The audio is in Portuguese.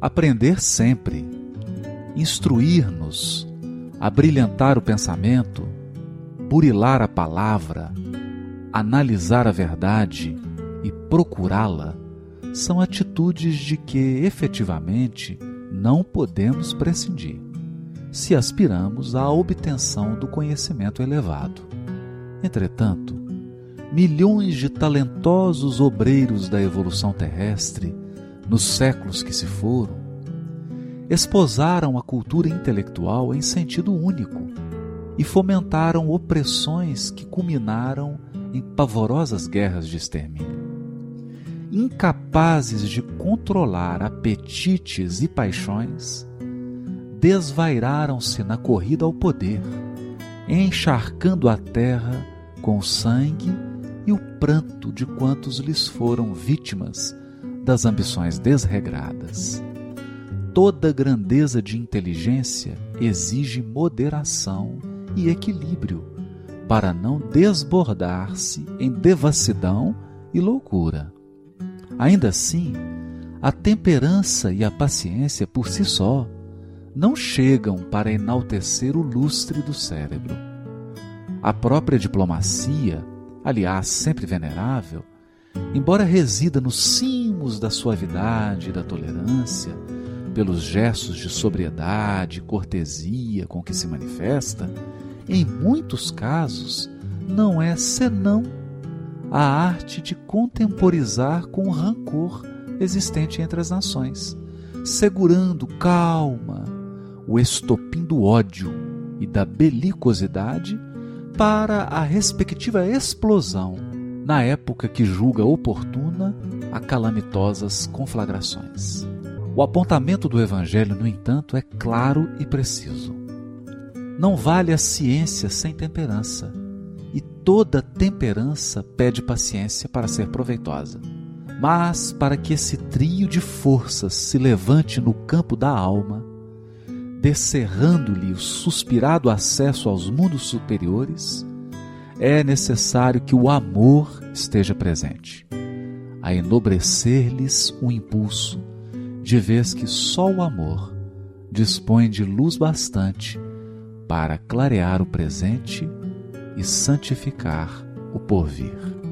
aprender sempre, instruir-nos, abrilhantar o pensamento, burilar a palavra, analisar a verdade e procurá-la, são atitudes de que, efetivamente, não podemos prescindir, se aspiramos à obtenção do conhecimento elevado. Entretanto, milhões de talentosos obreiros da evolução terrestre, nos séculos que se foram, esposaram a cultura intelectual em sentido único e fomentaram opressões que culminaram em pavorosas guerras de extermínio. Incapazes de controlar apetites e paixões, desvairaram-se na corrida ao poder, encharcando a terra com o sangue e o pranto de quantos lhes foram vítimas das ambições desregradas. Toda grandeza de inteligência exige moderação e equilíbrio para não desbordar-se em devassidão e loucura. Ainda assim, a temperança e a paciência por si só não chegam para enaltecer o lustre do cérebro. A própria diplomacia, aliás sempre venerável, embora resida nos cimos da suavidade e da tolerância, pelos gestos de sobriedade e cortesia com que se manifesta, em muitos casos não é senão a arte de contemporizar com o rancor existente entre as nações, segurando calma o estopim do ódio e da belicosidade para a respectiva explosão, na época que julga oportuna a calamitosas conflagrações. O apontamento do Evangelho, no entanto, é claro e preciso. Não vale a ciência sem temperança, e toda temperança pede paciência para ser proveitosa. Mas, para que esse trio de forças se levante no campo da alma, descerrando-lhe o suspirado acesso aos mundos superiores, é necessário que o amor esteja presente, a enobrecer-lhes o impulso, de vez que só o amor dispõe de luz bastante para clarear o presente e santificar o porvir.